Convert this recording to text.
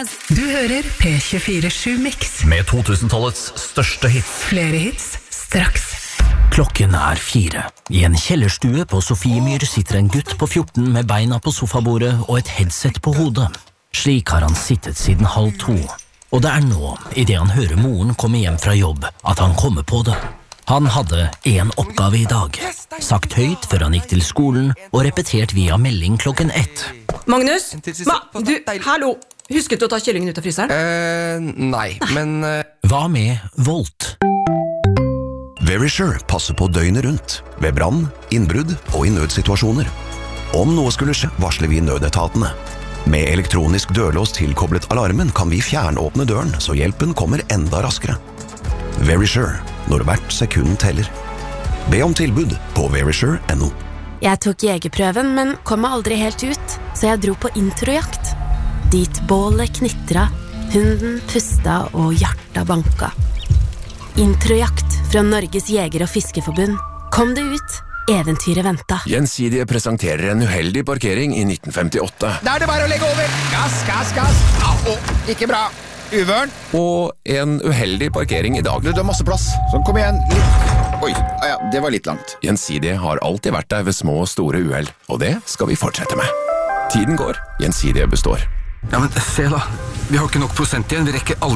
Jazz. Du hører P24-7 Mix. Med 2000-tallets største hits. Flere hits, straks. Klokken 4. I en kjellerstue på Sofiemyr sitter en gutt på 14 med beina på sofabordet og et headset på hodet. Slik har han sittet siden 1:30. Og det nå, i det han hører moren komme hjem fra jobb, at han kommer på det. Han hadde en oppgave i dag. Sagt høyt før han gikk til skolen, og repetert via melding klokken 1. Magnus? Hallo! Husket du å ta kyllingen ut av fryseren? Nei, men... Hva med Volt? Verisure passer på døgnet rundt, ved brann, innbrudd og i nødsituasjoner. Om noe skulle skje, varsler vi nødetatene. Med elektronisk dørlås tilkoblet alarmen kan vi fjernåpne døren, så hjelpen kommer enda raskere. Verisure, når hvert sekund teller. Be om tilbud på verisure.no. Jeg tok jegerprøven, men kom meg aldri helt ut, så jeg dro på introjakt. Dit bålet knittra, hunden pusta og hjertet banka. Introjakt fra Norges Jeger- og Fiskeforbund. Kom det ut, eventyret venta. Gjensidige presenterer en uheldig parkering i 1958. Da det bare å legge over! Gass, gass, gass! Ikke bra! Uvørn! Og en uheldig parkering i dag. Du har masse plass. Sånn, kom igjen. Oi, ja, det var litt langt. Gjensidige har alltid vært der ved små og store uheld, og det skal vi fortsette med. Tiden går, Gjensidige består. Ja, men se da. Vi har ikke nok prosent igjen, vi rekker aldri